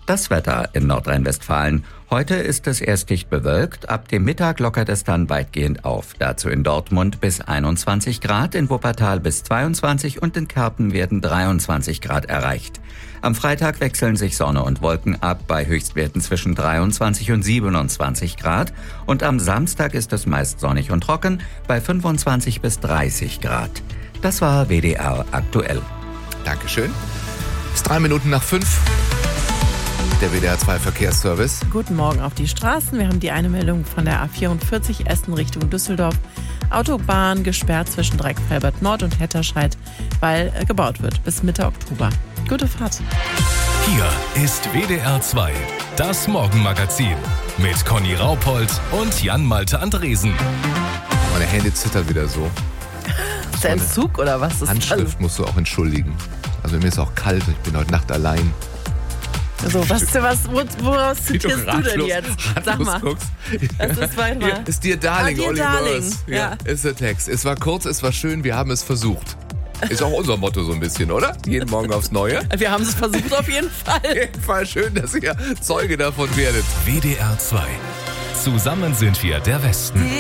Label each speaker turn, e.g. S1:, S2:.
S1: Das Wetter in Nordrhein-Westfalen. Heute ist es erst dicht bewölkt, ab dem Mittag lockert es dann weitgehend auf. Dazu in Dortmund bis 21 Grad, in Wuppertal bis 22 und in Kerpen werden 23 Grad erreicht. Am Freitag wechseln sich Sonne und Wolken ab bei Höchstwerten zwischen 23 und 27 Grad. Und am Samstag ist es meist sonnig und trocken bei 25 bis 30 Grad. Das war WDR aktuell.
S2: Dankeschön. Ist 3 Minuten nach 5. Der WDR 2 Verkehrsservice.
S3: Guten Morgen auf die Straßen. Wir haben die eine Meldung von der A44 Essen Richtung Düsseldorf. Autobahn gesperrt zwischen Dreieck-Felbert Nord und Hetterscheid, weil gebaut wird bis Mitte Oktober. Gute Fahrt.
S4: Hier ist WDR 2, das Morgenmagazin mit Conny Raupold und Jan-Malte Andresen.
S2: Meine Hände zittern wieder so.
S3: Ist der Entzug oder was?
S2: Handschrift musst du auch entschuldigen. Also mir ist auch kalt, ich bin heute Nacht allein.
S3: So, woraus zitierst du denn jetzt? Sag mal. Das ist weiter.
S2: Ist Dear Darling,
S3: Dear
S2: Olli
S3: Darling.
S2: Murs.
S3: Ja.
S2: Ist der Text. Es war kurz, es war schön, wir haben es versucht. Ist auch unser Motto so ein bisschen, oder? Jeden Morgen aufs Neue.
S3: Wir haben es versucht auf jeden Fall.
S2: Auf jeden Fall schön, dass ihr Zeuge davon werdet.
S4: WDR 2. Zusammen sind wir der Westen.